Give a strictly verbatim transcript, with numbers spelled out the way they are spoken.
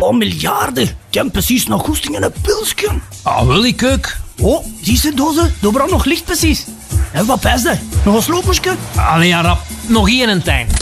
van miljarden. Ik heb precies nog goesting in een pilsje. Ah, wil ik ook. Oh, die zijn dozen. Daar brandt nog licht precies. En wat pijs je? Nog een sloopmoesje? Allee, ja, rap. Nog één en tijn.